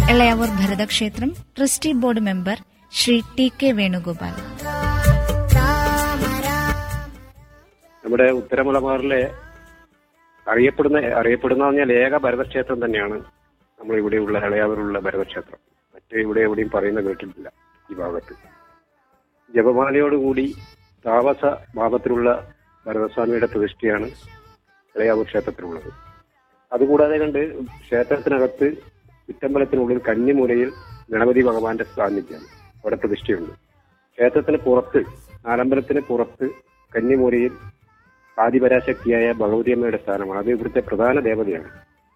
Elayavoor ഭരതക്ഷേത്രം trustee board member Shri ടി.K. Venugopal. നമ്മുടെ ഉത്തരമലബാറിലെ അറിയപ്പെടുന്ന പറഞ്ഞാൽ ഏക ഭരതക്ഷേത്രം തന്നെയാണ് നമ്മൾ ഇവിടെയുള്ള എളയാവൂരുള്ള ഭരതക്ഷേത്രം. മറ്റേ ഇവിടെ എവിടെയും പറയുന്ന കേട്ടിട്ടില്ല ഈ ഭാഗത്ത്. ജപമാലയോടുകൂടി താമസ ഭാവത്തിലുള്ള ഭരതസ്വാമിയുടെ പ്രതിഷ്ഠയാണ് എളയാവൂർ ക്ഷേത്രത്തിലുള്ളത്. അതുകൂടാതെ കണ്ട് ക്ഷേത്രത്തിനകത്ത് ചുറ്റമ്പലത്തിനുള്ളിൽ കന്നിമൂലയിൽ ഗണപതി ഭഗവാന്റെ സാന്നിധ്യം അവിടെ പ്രതിഷ്ഠയുണ്ട്. ക്ഷേത്രത്തിന് പുറത്ത്, നാലമ്പലത്തിന് പുറത്ത് കന്നിമൂലയിൽ ആദിപരാശക്തിയായ ഭഗവതിയമ്മയുടെ സ്ഥാനമാണ്. അത് ഇവിടുത്തെ പ്രധാന ദേവതയാണ്.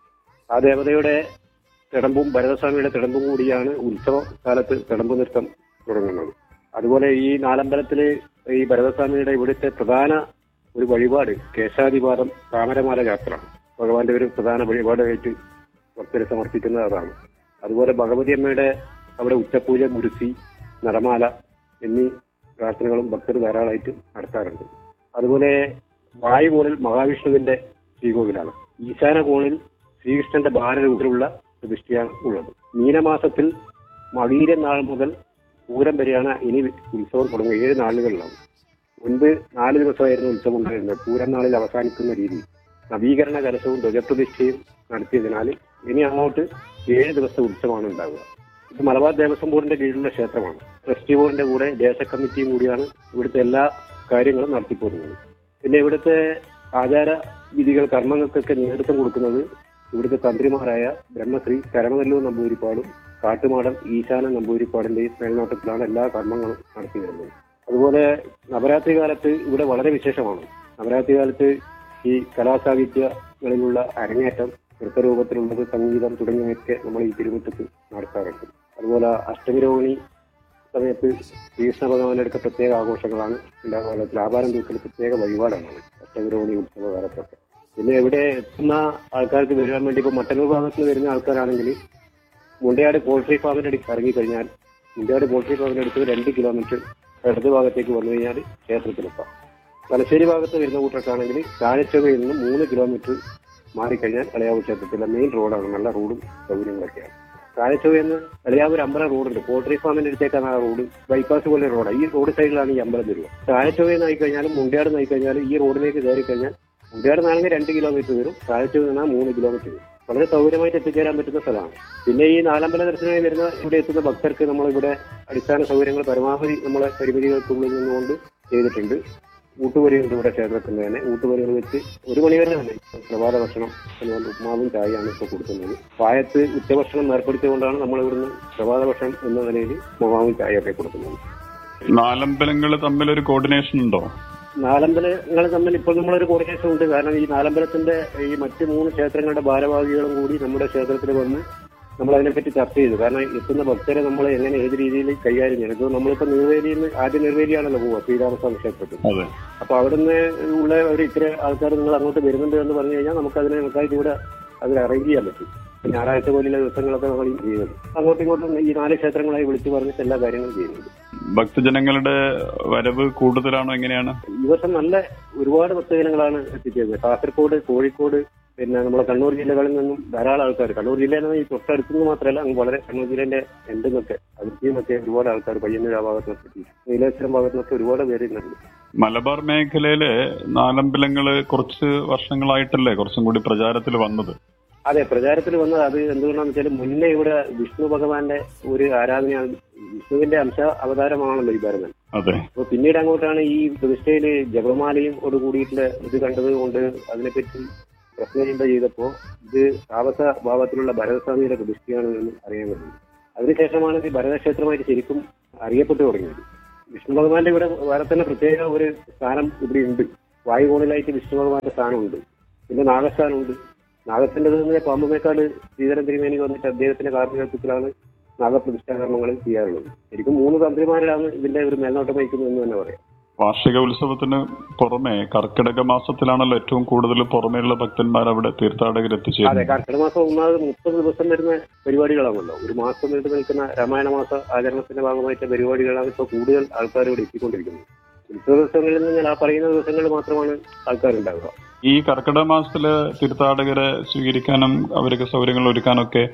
ആ ദേവതയുടെ തിടമ്പും ഭരതസ്വാമിയുടെ തിടമ്പും കൂടിയാണ് ഉത്സവ കാലത്ത് തിടമ്പ് നൃത്തം തുടങ്ങുന്നത്. അതുപോലെ ഈ നാലമ്പലത്തില് ഈ ഭരതസ്വാമിയുടെ ഇവിടുത്തെ പ്രധാന ഒരു വഴിപാട് കേശാദിപാദം താമരമാല യാത്ര, ഭഗവാന്റെ ഒരു പ്രധാന വഴിപാടായിട്ട് ഭക്തരെ സമർപ്പിക്കുന്നത് അതാണ്. അതുപോലെ ഭഗവതിയമ്മയുടെ അവിടെ ഉച്ചപൂജ, മുരുസി, നടമാല എന്നീ പ്രാർത്ഥനകളും ഭക്തർ ധാരാളമായിട്ട് നടത്താറുണ്ട്. അതുപോലെ വായുകോണിൽ മഹാവിഷ്ണുവിന്റെ ശ്രീകോവിലാണ്. ഈശാന കോണിൽ ശ്രീകൃഷ്ണന്റെ ഭാരരൂപത്തിലുള്ള പ്രതിഷ്ഠയാണ് ഉള്ളത്. മീനമാസത്തിൽ മകീര നാൾ മുതൽ പൂരം വരെയാണ് ഇനി ഉത്സവം തുടങ്ങുക. 7 നാളുകളിലാണ്. മുൻപ് 4 ദിവസമായിരുന്നു ഉത്സവം ഉണ്ടായിരുന്നത്. പൂരം നാളിൽ അവസാനിക്കുന്ന രീതി നവീകരണ കലശവും ധ്വജപ്രതിഷ്ഠയും നടത്തിയതിനാൽ ഇനി അങ്ങോട്ട് 7 ദിവസത്തെ ഉത്സവമാണ് ഉണ്ടാവുക. ഇത് മലബാർ ദേവസ്വം ബോർഡിന്റെ കീഴിലുള്ള ക്ഷേത്രമാണ്. ട്രസ്റ്റി ബോർഡിന്റെ കൂടെ ദേശ കമ്മിറ്റിയും കൂടിയാണ് ഇവിടുത്തെ എല്ലാ കാര്യങ്ങളും നടത്തിപ്പോരുന്നത്. പിന്നെ ഇവിടുത്തെ ആചാര വിധികൾ, കർമ്മങ്ങൾക്കൊക്കെ നേതൃത്വം കൊടുക്കുന്നത് ഇവിടുത്തെ തന്ത്രിമാരായ ബ്രഹ്മശ്രീ കരമനല്ലൂർ നമ്പൂതിരിപ്പാടും കാട്ടുമാടൻ ഈശാന നമ്പൂതിരിപ്പാടിന്റെയും മേൽനോട്ടത്തിലാണ് എല്ലാ കർമ്മങ്ങളും നടത്തി വരുന്നത്. അതുപോലെ നവരാത്രി കാലത്ത് ഇവിടെ വളരെ വിശേഷമാണ്. നവരാത്രി കാലത്ത് ഈ കലാസാഹിത്യങ്ങളിലുള്ള അരങ്ങേറ്റം, നൃത്തരൂപത്തിലുള്ളത്, സംഗീതം തുടങ്ങിയവയൊക്കെ നമ്മൾ ഈ തിരുമുറ്റത്ത് നടത്താറുണ്ട്. അതുപോലെ അഷ്ടമിരോഹിണി സമയത്ത് ശ്രീകൃഷ്ണ ഭഗവാന്റെ അടുത്ത പ്രത്യേക ആഘോഷങ്ങളാണ് ഉണ്ടാകുന്നത്. വ്യാപാരം തൂക്കൽ പ്രത്യേക വഴിപാടാണ് അഷ്ടമിരോഹിണി ഉത്സവ കാലത്തൊക്കെ. പിന്നെ ഇവിടെ എത്തുന്ന ആൾക്കാർക്ക് വരാൻ വേണ്ടി ഇപ്പോൾ മട്ടന്നൂർ ഭാഗത്ത് നിന്ന് വരുന്ന ആൾക്കാരാണെങ്കിൽ മുണ്ടയാട് പോൾട്രി ഫാമിന്റെ അടുത്ത് ഇറങ്ങിക്കഴിഞ്ഞാൽ മുണ്ടയാട് പോൾട്രി ഫാമിന്റെ അടുത്ത് 2 കിലോമീറ്റർ ഇടത് ഭാഗത്തേക്ക് വന്നു കഴിഞ്ഞാൽ ക്ഷേത്രത്തിലെത്താം. തലശ്ശേരി ഭാഗത്ത് വരുന്ന കൂട്ടർക്കാണെങ്കിൽ കാനച്ചവയിൽ നിന്ന് 3 കിലോമീറ്റർ മാറിക്കഴിഞ്ഞാൽ എളയാവൂർ ക്ഷേത്രത്തിലെ മെയിൻ റോഡാണ്. നല്ല റോഡും സൗകര്യങ്ങളൊക്കെയാണ്. കാനച്ചവയിൽ നിന്ന് എളയാവൂർ അമ്പലം റോഡുണ്ട്. പോൾട്രി ഫാമിന്റെ അടുത്തേക്കാണ് ആ റോഡ്. ബൈപ്പാസ് പോലെ റോഡാണ്. ഈ റോഡ് സൈഡിലാണ് ഈ അമ്പലം വരിക. കാനച്ചവയിൽ നിന്ന് ആയിക്കഴിഞ്ഞാലും മുണ്ടയാട് നിന്ന് ആയിക്കഴിഞ്ഞാലും ഈ റോഡിലേക്ക് കയറി കഴിഞ്ഞാൽ മുണ്ടയാട് നിന്നാണെങ്കിൽ 2 കിലോമീറ്റർ വരും, കാനച്ചവയിൽ നിന്നാൽ 3 കിലോമീറ്റർ വരും. വളരെ സൗകര്യമായിട്ട് എത്തിച്ചേരാൻ പറ്റുന്ന സ്ഥലമാണ്. പിന്നെ ഈ നാലമ്പല ദർശനമായി വരുന്ന ഇവിടെ എത്തുന്ന ഭക്തർക്ക് നമ്മളിവിടെ അടിസ്ഥാന സൗകര്യങ്ങൾ പരമാവധി നമ്മളെ പരിമിതികൾക്കുള്ളിൽ നിന്നുകൊണ്ട് ചെയ്തിട്ടുണ്ട്. ഊട്ടുപുരയുണ്ട് ഇവിടെ ക്ഷേത്രത്തിന്റെ തന്നെ. ഊട്ടുപുരകൾ വെച്ച് 1 മണിവരെ തന്നെ പ്രഭാത ഭക്ഷണം, അതുപോലെ ഉപ്മാവും ചായയാണ് ഇപ്പോൾ കൊടുക്കുന്നത്. പായത്ത് ഉച്ചഭക്ഷണം ഏർപ്പെടുത്തിക്കൊണ്ടാണ് നമ്മൾ ഇവിടുന്ന് പ്രഭാത ഭക്ഷണം എന്ന നിലയിൽ ഉപ്മാവും ചായയൊക്കെ കൊടുക്കുന്നത്. നാലമ്പലങ്ങൾ തമ്മിലൊരു കോർഡിനേഷൻ ഉണ്ടോ? നാലമ്പലങ്ങൾ തമ്മിൽ ഇപ്പോൾ നമ്മളൊരു കോർഡിനേഷൻ ഉണ്ട്. കാരണം ഈ നാലമ്പലത്തിന്റെ ഈ മറ്റ് 3 ക്ഷേത്രങ്ങളുടെ ഭാരവാഹികളും കൂടി നമ്മുടെ ക്ഷേത്രത്തിൽ വന്ന് നമ്മൾ അതിനെപ്പറ്റി ചർച്ച ചെയ്തു. കാരണം എത്തുന്ന ഭക്തരെ നമ്മൾ എങ്ങനെ ഏത് രീതിയിൽ കൈകാര്യം ചെയ്യണം. ഇപ്പോൾ നമ്മളിപ്പോൾ നിർവേലിയിൽ നിന്ന് ആദ്യം നിർവേലിയാണല്ലോ പോവുക ശ്രീരാമസ്വാമി ക്ഷേത്രത്തിൽ. അപ്പൊ അവിടുന്ന് ഉള്ള ഒരു ഇത്ര ആൾക്കാർ നിങ്ങൾ അങ്ങോട്ട് വരുന്നുണ്ട് എന്ന് പറഞ്ഞു കഴിഞ്ഞാൽ നമുക്ക് നമുക്കായിട്ട് ഇവിടെ അതിൽ അറേഞ്ച് ചെയ്യാൻ പറ്റും. ഞായറാഴ്ച പോലുള്ള ദിവസങ്ങളൊക്കെ നമ്മൾ ചെയ്യുന്നത് അങ്ങോട്ടും ഇങ്ങോട്ടും ഈ 4 ക്ഷേത്രങ്ങളായി വിളിച്ചു പറഞ്ഞിട്ട് എല്ലാ കാര്യങ്ങളും ചെയ്യുന്നുണ്ട്. ഭക്തജനങ്ങളുടെ വരവ് കൂടുതലാണോ, എങ്ങനെയാണ്? ഈ വർഷം നല്ല ഒരുപാട് ഭക്തജനങ്ങളാണ് എത്തിച്ചത്. കാസർഗോഡ്, കോഴിക്കോട്, പിന്നെ നമ്മുടെ കണ്ണൂർ ജില്ലകളിൽ നിന്നും ധാരാളം ആൾക്കാർ. കണ്ണൂർ ജില്ലയിൽ നിന്ന് ഈ തൊട്ടടുത്തുനിന്ന് മാത്രമല്ല, അങ്ങ് വളരെ കണ്ണൂർ ജില്ലയുടെ എന്തെന്നൊക്കെ അതിർത്തിന്നൊക്കെ ഒരുപാട് ആൾക്കാർ, പയ്യന്നൂർ ആ ഭാഗത്തുനിന്നൊക്കെ, നീലേശ്വരം ഭാഗത്തുനിന്നൊക്കെ ഒരുപാട് പേരുന്നുണ്ട്. മലബാർ മേഖലയിലെ നാലമ്പലങ്ങള് കുറച്ച് വർഷങ്ങളായിട്ടല്ലേ കുറച്ചും കൂടി പ്രചാരത്തിൽ വന്നത്? അതെ, പ്രചാരത്തിൽ വന്നത് അത് എന്തുകൊണ്ടാണെന്ന് വെച്ചാൽ മുന്നേ ഇവിടെ വിഷ്ണു ഭഗവാന്റെ ഒരു ആരാധനയാണ്. വിഷ്ണുവിന്റെ അവതാരമാണല്ലോ ഈ ഭരതൻ. അതെ. അപ്പൊ പിന്നീട് അങ്ങോട്ടാണ് ഈ പ്രതിഷ്ഠയില് ജപമാലയും ഓട് കൂടിയിട്ടുള്ള ഇത് കണ്ടത് കൊണ്ട് അതിനെപ്പറ്റി പ്രശ്നചിന്ത ചെയ്തപ്പോ ഇത് താമസ ഭാവത്തിലുള്ള ഭരതസ്വാമിയുടെ പ്രതിഷ്ഠയാണ് എന്ന് അറിയാൻ കഴിയും. അതിനുശേഷമാണ് ഇത് ഭരതക്ഷേത്രമായിട്ട് ശരിക്കും അറിയപ്പെട്ടു തുടങ്ങിയത്. വിഷ്ണു ഭഗവാന്റെ ഇവിടെ വേറെ തന്നെ പ്രത്യേക ഒരു സ്ഥാനം ഇവിടെ ഉണ്ട്. വായുകോണിലായിട്ട് വിഷ്ണു ഭഗവാന്റെ സ്ഥാനമുണ്ട്. പിന്നെ നാഗസ്ഥാനമുണ്ട്. നാഗത്തിന്റെ തന്നെ പാമ്പുമേക്കാട് ശ്രീധരൻ തിരുമേനി വന്നിട്ട് അദ്ദേഹത്തിന്റെ കാർമ്മികത്വത്തിലാണ് നാഗപ്രതിഷ്ഠാകർമ്മങ്ങൾ ചെയ്യാറുള്ളത്. ശരിക്കും 3 തന്ത്രിമാരിലാണ് ഇതിന്റെ ഒരു മേൽനോട്ടം വഹിക്കുന്നത് എന്ന് തന്നെ പറയാം. വാർഷിക ഉത്സവത്തിന് പുറമെ കർക്കിടക മാസത്തിലാണല്ലോ ഏറ്റവും കൂടുതൽ പുറമേയുള്ള ഭക്തന്മാർ അവിടെ തീർത്ഥാടകർ എത്തിച്ചേരുന്നത്. അതെ, കർക്കിടക മാസം 30 ദിവസം വരുന്ന പരിപാടികളാണല്ലോ. ഒരു മാസം നീണ്ടു നിൽക്കുന്ന രാമായണ മാസ ആചരണത്തിന്റെ ഭാഗമായിട്ട് പരിപാടികളാണ് ഇപ്പോൾ കൂടുതൽ ആൾക്കാർ ഇവിടെ എത്തിക്കൊണ്ടിരിക്കുന്നത്. ഉത്സവ ദിവസങ്ങളിൽ നിന്ന് ആ പറയുന്ന ദിവസങ്ങളിൽ മാത്രമാണ് ആൾക്കാരുണ്ടാവുക. ഈ കർക്കിടക മാസത്തില് തീർത്ഥാടകരെ സ്വീകരിക്കാനും അവർക്ക് സൗകര്യങ്ങൾ ഒരുക്കാനൊക്കെ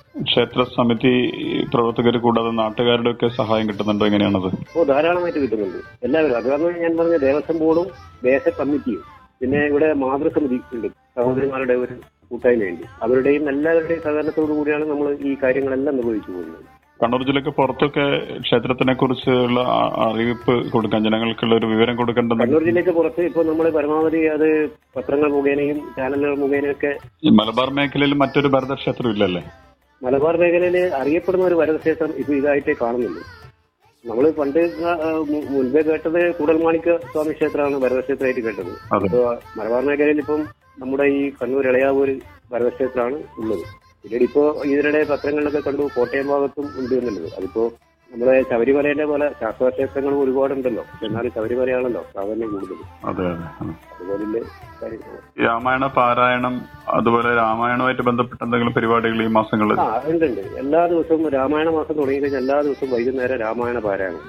ക്ഷേത്ര സമിതി പ്രവർത്തകർ കൂടാതെ നാട്ടുകാരുടെ ഒക്കെ സഹായം കിട്ടുന്നുണ്ടോ? എങ്ങനെയാണത്? ധാരാളമായിട്ട് കിട്ടുന്നുണ്ട്. എല്ലാവരും അത് കാരണം ഞാൻ പറഞ്ഞ ദേവസ്വം ബോർഡും ദേശ കമ്മിറ്റിയും പിന്നെ ഇവിടെ മാതൃസമിതി ഉണ്ട്, സഹോദരിമാരുടെ ഒരു കൂട്ടായ്മയുണ്ട്. അവരുടെയും എല്ലാവരുടെയും സഹകരണത്തോടു കൂടിയാണ് നമ്മൾ ഈ കാര്യങ്ങളെല്ലാം നിർവഹിച്ചു പോകുന്നത്. കണ്ണൂർ ജില്ലക്ക് പുറത്തൊക്കെ ക്ഷേത്രത്തിനെ കുറിച്ചുള്ള അറിയിപ്പ് കൊടുക്കാൻ, ജനങ്ങൾക്കുള്ള ഒരു വിവരം കൊടുക്കേണ്ടത്. കണ്ണൂർ ജില്ലയ്ക്ക് പുറത്ത് ഇപ്പോൾ നമ്മൾ പരമാവധി അത് പത്രങ്ങൾ മുഖേനയും ചാനലുകൾ മുഖേനയൊക്കെ. ഈ മലബാർ മേഖലയിൽ മറ്റൊരു ഭരതക്ഷേത്രം ഇല്ലല്ലേ? മലബാർ മേഖലയിൽ അറിയപ്പെടുന്ന ഒരു ഭരതക്ഷേത്രം ഇപ്പൊ ഇതായിട്ടേ കാണുന്നുള്ളൂ. നമ്മൾ പണ്ട് മുൻപേ കേട്ടത് കൂടൽമാണിക്യ സ്വാമി ക്ഷേത്രമാണ് ഭരതക്ഷേത്രമായിട്ട് കേട്ടത്. ഇപ്പൊ മലബാർ മേഖലയിൽ ഇപ്പം നമ്മുടെ ഈ കണ്ണൂർ ഇളയാവൂർ ഭരതക്ഷേത്രമാണ് ഉള്ളത്. പിന്നീട് ഇപ്പോ ഇതിനിടെ പത്രങ്ങളിലൊക്കെ കണ്ടു കോട്ടയം ഭാഗത്തും ഉണ്ട് എന്നുള്ളത്. അതിപ്പോ നമ്മുടെ ശബരിമലയുടെ പോലെ ശാസ്ത്രക്ഷേത്രങ്ങളും ഒരുപാടുണ്ടല്ലോ, എന്നാൽ ശബരിമലയാണല്ലോ പ്രാധാന്യം കൂടുതൽ. അതുപോലെ രാമായണ പാരായണം, അതുപോലെ രാമായണവുമായിട്ട് ബന്ധപ്പെട്ട എന്തെങ്കിലും പരിപാടികൾ ഈ മാസങ്ങളിൽ? ഉണ്ട്. എല്ലാ ദിവസവും രാമായണ മാസം തുടങ്ങി കഴിഞ്ഞാൽ എല്ലാ ദിവസവും വൈകുന്നേരം രാമായണ പാരായണം.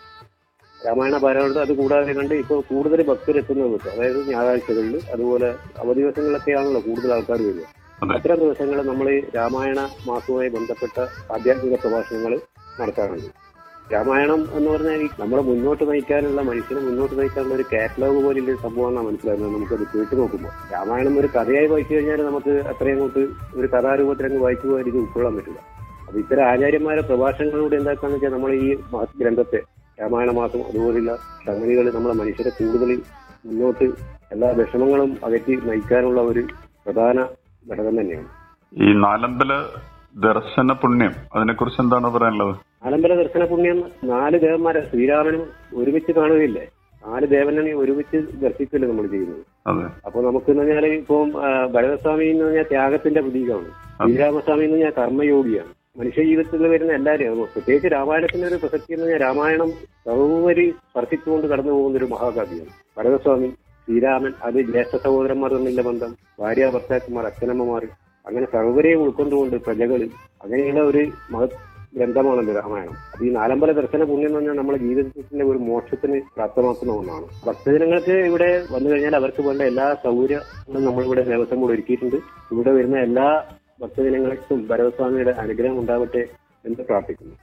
അത് കൂടാതെ കണ്ട് ഇപ്പോൾ കൂടുതൽ ഭക്തരെത്തുന്നത് ദിവസം, അതായത് ഞായറാഴ്ചകളിൽ, അതുപോലെ അവധി ദിവസങ്ങളിലൊക്കെയാണല്ലോ കൂടുതൽ ആൾക്കാർ വരിക. അത്തരം ദിവസങ്ങൾ നമ്മൾ രാമായണ മാസവുമായി ബന്ധപ്പെട്ട ആധ്യാത്മിക പ്രഭാഷണങ്ങൾ നടത്താറുണ്ട്. രാമായണം എന്ന് പറഞ്ഞാൽ നമ്മളെ മുന്നോട്ട് നയിക്കാനുള്ള, മനുഷ്യനെ മുന്നോട്ട് നയിക്കാനുള്ള ഒരു കാറ്റലോഗ് പോലുള്ള സംഭവമാണ് മനസ്സിലാകുന്നത് നമുക്കത് കേട്ട് നോക്കുമ്പോൾ. രാമായണം ഒരു കഥയായി വായിച്ചു കഴിഞ്ഞാൽ നമുക്ക് അത്രയും അങ്ങോട്ട് ഒരു കഥാരൂപത്തിൽ അങ്ങ് വായിച്ചു പോയാൽ ഇത് ഉൾക്കൊള്ളാൻ പറ്റില്ല. അപ്പൊ ഇത്തരം ആചാര്യന്മാരെ പ്രഭാഷണങ്ങളിലൂടെ എന്താക്കാന്ന് വെച്ചാൽ നമ്മൾ ഈ ഗ്രന്ഥത്തെ രാമായണ മാസം അതുപോലുള്ള സംഗതികൾ നമ്മളെ മനുഷ്യരെ കൂടുതൽ മുന്നോട്ട് എല്ലാ വിഷമങ്ങളും അകറ്റി നയിക്കാനുള്ള ഒരു പ്രധാന ഘടകം തന്നെയാണ്. ഈ നാലമ്പല ദർശന പുണ്യം, അതിനെക്കുറിച്ച് എന്താണ് പറയാനുള്ളത്? നാലമ്പല ദർശന പുണ്യം 4 ദേവന്മാരെ ശ്രീരാമനും ഒരുമിച്ച് കാണുകയില്ലേ, 4 ദേവനെ ഒരുമിച്ച് ദർശിക്കല്ലേ നമ്മൾ ചെയ്യുന്നത്. അപ്പൊ നമുക്ക് എന്ന് പറഞ്ഞാൽ ഇപ്പം ഭരതസ്വാമി എന്ന് പറഞ്ഞാൽ ത്യാഗത്തിന്റെ പ്രതീകമാണ്, ശ്രീരാമസ്വാമി എന്ന് പറഞ്ഞാൽ കർമ്മയോഗിയാണ്. മനുഷ്യ ജീവിതത്തിൽ വരുന്ന എല്ലാവരും, പ്രത്യേകിച്ച് രാമായണത്തിന്റെ ഒരു പ്രസക്തി എന്ന് പറഞ്ഞാൽ രാമായണം സർവ്വരി സ്പർശിച്ചുകൊണ്ട് കടന്നു പോകുന്ന ഒരു മഹാകാവ്യമാണ്. ഭരതസ്വാമി, ശ്രീരാമൻ, അത് ജ്യേഷ്ഠ സഹോദരന്മാർ തമ്മിലുള്ള ബന്ധം, ഭാര്യ ഭർത്താക്കന്മാർ, അച്ഛനമ്മമാർ, അങ്ങനെ സർവ്വരെയും ഉൾക്കൊണ്ടുകൊണ്ട് പ്രജകൾ, അങ്ങനെയുള്ള ഒരു മഹത് ഗ്രന്ഥമാണല്ലോ രാമായണം. അത് ഈ നാലമ്പല ദർശന പുണ്യം എന്ന് പറഞ്ഞാൽ നമ്മുടെ ജീവിതത്തിന്റെ ഒരു മോക്ഷത്തിന് പ്രാപ്തമാക്കുന്ന ഒന്നാണ്. ഭക്തജനങ്ങൾക്ക് ഇവിടെ വന്നു കഴിഞ്ഞാൽ അവർക്ക് വേണ്ട എല്ലാ സൗകര്യങ്ങളും നമ്മളിവിടെ ദേവസ്വം കൂടെ ഒരുക്കിയിട്ടുണ്ട്. ഇവിടെ വരുന്ന എല്ലാ ഭക്തജനങ്ങൾക്കും ഭരതസ്വാമിയുടെ അനുഗ്രഹം ഉണ്ടാവട്ടെ എന്ന് പ്രാർത്ഥിക്കുന്നു.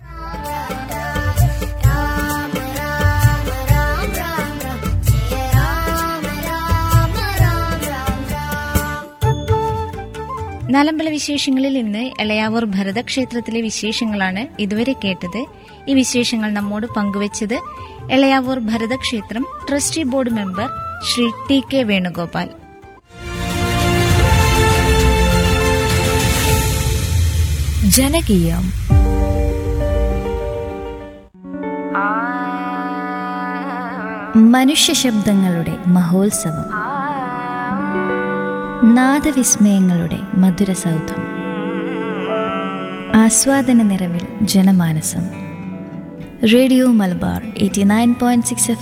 നാലമ്പല വിശേഷങ്ങളിൽ ഇന്ന് എളയാവൂർ ഭരതക്ഷേത്രത്തിലെ വിശേഷങ്ങളാണ് ഇതുവരെ കേട്ടത്. ഈ വിശേഷങ്ങൾ നമ്മോട് പങ്കുവച്ചത് Elayavoor ഭരതക്ഷേത്രം trustee board member Shri TK. Venugopal. ജനകീയം. മനുഷ്യ ശബ്ദങ്ങളുടെ മഹോത്സവം, നാദവിസ്മയങ്ങളുടെ മധുരസൗധം, ആസ്വാദന നിറവിൽ ജനമാനസം. റേഡിയോ മലബാർ 89.6